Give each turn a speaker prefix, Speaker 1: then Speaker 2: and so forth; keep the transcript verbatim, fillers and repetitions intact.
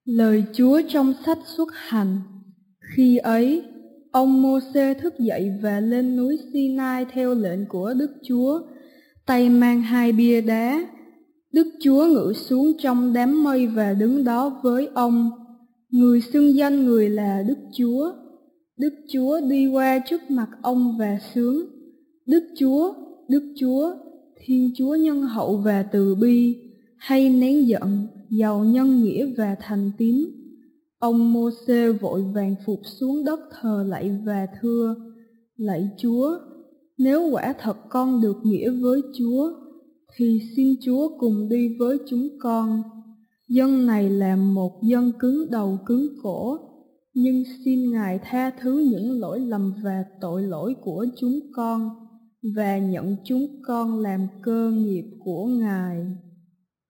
Speaker 1: Lời Chúa trong sách Xuất Hành. Khi ấy, ông Mô-sê thức dậy và lên núi Si-nai theo lệnh của Đức Chúa, tay mang hai bia đá. Đức Chúa ngự xuống trong đám mây và đứng đó với ông. Người xưng danh người là Đức Chúa. Đức Chúa đi qua trước mặt ông và sướng: Đức Chúa, Đức Chúa, Thiên Chúa nhân hậu và từ bi, hay nén giận, giàu nhân nghĩa và thành tín. Ông Mô-sê vội vàng phục xuống đất thờ lạy và thưa: Lạy Chúa, nếu quả thật con được nghĩa với Chúa, thì xin Chúa cùng đi với chúng con. Dân này là một dân cứng đầu cứng cổ, nhưng xin Ngài tha thứ những lỗi lầm và tội lỗi của chúng con, và nhận chúng con làm cơ nghiệp của Ngài.